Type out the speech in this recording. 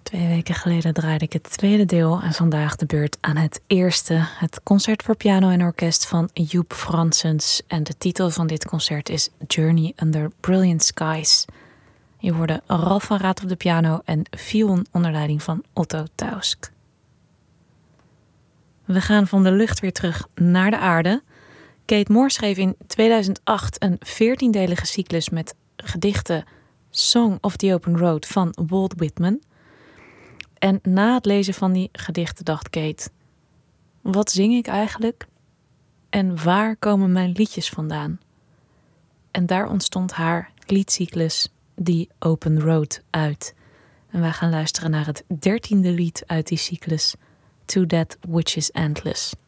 2 weken geleden draaide ik het tweede deel en vandaag de beurt aan het eerste. Het concert voor piano en orkest van Joep Franssens. En de titel van dit concert is Journey Under Brilliant Skies. Je hoorde Ralf van Raat op de piano en Fion onder leiding van Otto Tausk. We gaan van de lucht weer terug naar de aarde. Kate Moore schreef in 2008 een 14-delige cyclus met gedichten Song of the Open Road van Walt Whitman. En na het lezen van die gedichten dacht Kate: wat zing ik eigenlijk? En waar komen mijn liedjes vandaan? En daar ontstond haar liedcyclus The Open Road uit. En wij gaan luisteren naar het 13e lied uit die cyclus, To That Which Is Endless.